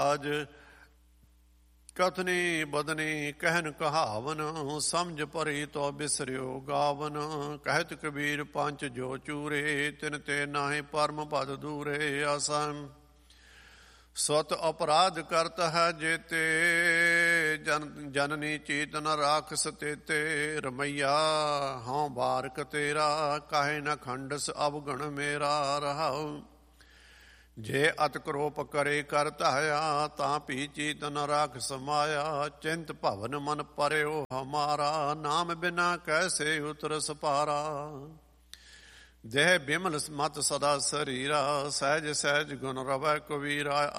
ਅਜ ਕਥਨੀ ਬਦਨੀ ਕਹਿਨ ਕਹਾਵਨ, ਸਮਝ ਭਰੀ ਤੋ ਬਿਸਰਿਓ ਗਾਵਨ। ਕਹਿਤ ਕਬੀਰ ਪੰਚ ਜੋ ਚੂਰੇ, ਤਿਨ ਤੇ ਨਾਹਿ ਪਰਮ ਪਦ ਦੂਰੇ। ਆਸਨ ਸਤ ਅਪਰਾਧ ਕਰਤ ਹੈ ਜੇਤੇ, ਜਨਨੀ ਚੀਤ ਨ ਰਾਖਸ ਤੇਤੇ। ਰਮਈਆ ਹਉ ਬਾਰਕ ਤੇਰਾ, ਕਾਹੇ ਨ ਖੰਡਸ ਅਵਗੁਣ ਮੇਰਾ। ਰਹਾਉ ਜੇ ਅਤ ਕਰੋਪ ਕਰੇ ਕਰ ਧਾਇਆ, ਤਾਂ ਭੀ ਚੀਤ ਨ ਰਾਖ ਸਮਾਇਆ। ਚਿੰਤ ਭਵਨ ਮਨ ਪਰਿਓ ਹਮਾਰਾ, ਨਾਮ ਬਿਨਾ ਕੈਸੇ ਉਤਰ ਸਪਾਰਾ। ਦੇਹ ਬਿਮਲ ਮਤ ਸਦਾ ਸਰੀਰਾ, ਸਹਿਜ ਸਹਿਜ ਗੁਣ ਰਵੈ ਕਬੀਰਾ।